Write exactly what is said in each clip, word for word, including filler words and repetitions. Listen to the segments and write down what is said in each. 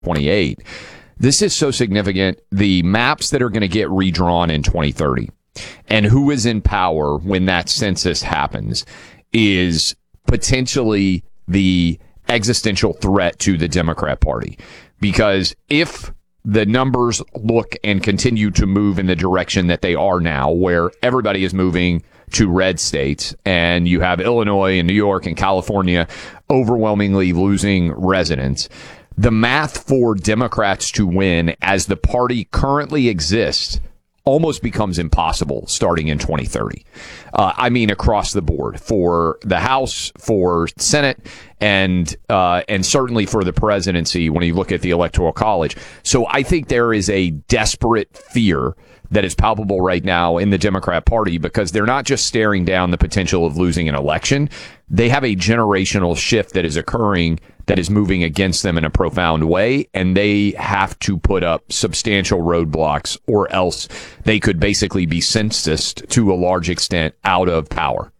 twenty-eight. This is so significant. The maps that are going to get redrawn in twenty thirty and who is in power when that census happens is potentially the existential threat to the Democrat Party. Because if the numbers look and continue to move in the direction that they are now, where everybody is moving to red states, and you have Illinois and New York and California overwhelmingly losing residents, the math for Democrats to win as the party currently exists almost becomes impossible starting in twenty thirty. Uh, I mean, across the board for the House, for Senate, and uh, and certainly for the presidency when you look at the Electoral College. So I think there is a desperate fear that is palpable right now in the Democrat Party because they're not just staring down the potential of losing an election. They have a generational shift that is occurring that is moving against them in a profound way, and they have to put up substantial roadblocks or else they could basically be censused to a large extent out of power.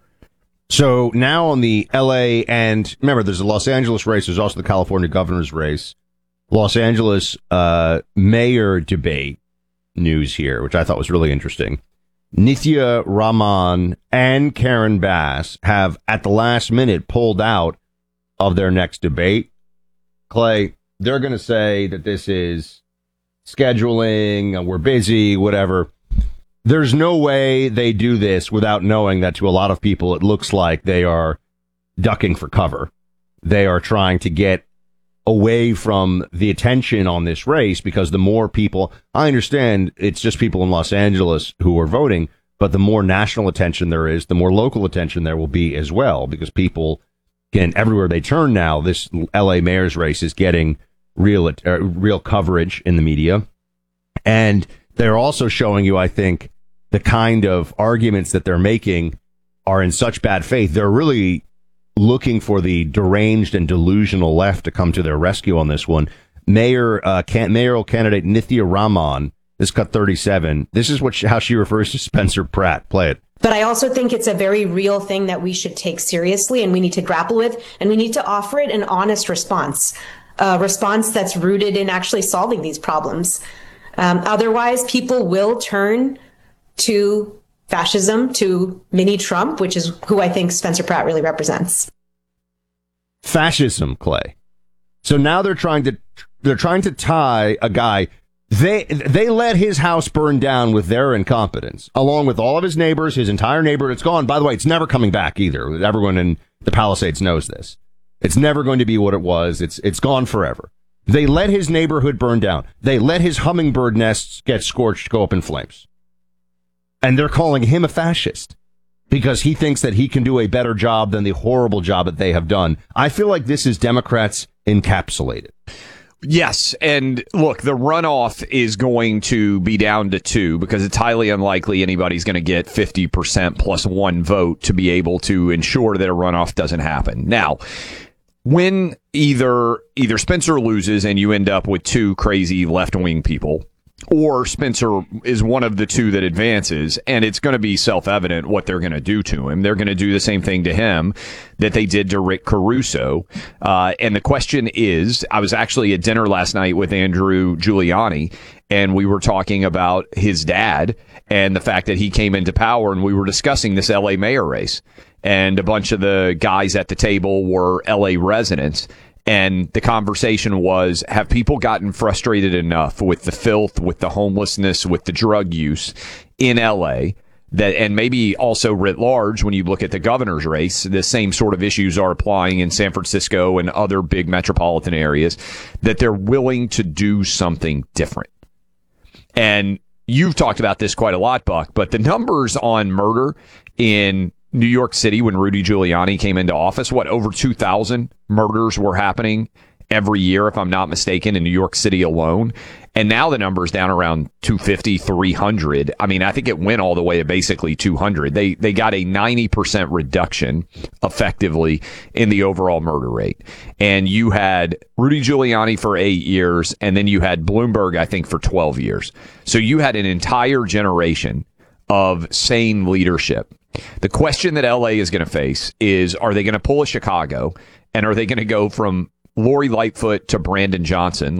So now on the L A, and remember, there's the Los Angeles race. There's also the California governor's race. Los Angeles uh, mayor debate news here, which I thought was really interesting. Nithya Raman and Karen Bass have, at the last minute, pulled out of their next debate. Clay, they're going to say that this is scheduling, we're busy, whatever. There's no way they do this without knowing that to a lot of people, it looks like they are ducking for cover. They are trying to get away from the attention on this race because the more people, I understand it's just people in Los Angeles who are voting, but the more national attention there is, the more local attention there will be as well, because people can, everywhere they turn now, this L A mayor's race is getting real, uh, real coverage in the media. And they're also showing you, I think, the kind of arguments that they're making are in such bad faith. They're really looking for the deranged and delusional left to come to their rescue on this one. Mayor, uh, can, mayoral candidate Nithya Raman, this cut thirty-seven. This is what she, how she refers to Spencer Pratt. Play it. But I also think it's a very real thing that we should take seriously and we need to grapple with, and we need to offer it an honest response, a response that's rooted in actually solving these problems. Um, otherwise, people will turn to fascism, to mini Trump, which is who I think Spencer Pratt really represents. Fascism, Clay. So now they're trying to they're trying to tie a guy. They they let his house burn down with their incompetence, along with all of his neighbors, his entire neighborhood. It's gone. By the way, it's never coming back either. Everyone in the Palisades knows this. It's never going to be what it was. It's it's gone forever. They let his neighborhood burn down. They let his hummingbird nests get scorched, go up in flames. And they're calling him a fascist because he thinks that he can do a better job than the horrible job that they have done. I feel like this is Democrats encapsulated. Yes, and look, the runoff is going to be down to two because it's highly unlikely anybody's going to get fifty percent plus one vote to be able to ensure that a runoff doesn't happen. Now, when either either Spencer loses and you end up with two crazy left-wing people, or Spencer is one of the two that advances, and it's going to be self-evident what they're going to do to him. They're going to do the same thing to him that they did to Rick Caruso. Uh, and the question is, I was actually at dinner last night with Andrew Giuliani, and we were talking about his dad and the fact that he came into power, and we were discussing this L A mayor race. And a bunch of the guys at the table were L A residents. And the conversation was, have people gotten frustrated enough with the filth, with the homelessness, with the drug use in L A that, and maybe also writ large, when you look at the governor's race, the same sort of issues are applying in San Francisco and other big metropolitan areas, that they're willing to do something different. And you've talked about this quite a lot, Buck, but the numbers on murder in New York City when Rudy Giuliani came into office, what, over two thousand murders were happening every year, if I'm not mistaken, in New York City alone. And now the number is down around two fifty, three hundred. I mean, I think it went all the way to basically two hundred. They they got a ninety percent reduction effectively in the overall murder rate. And you had Rudy Giuliani for eight years, and then you had Bloomberg, I think, for twelve years. So you had an entire generation of sane leadership. The question that L A is going to face is, are they going to pull a Chicago, and are they going to go from Lori Lightfoot to Brandon Johnson.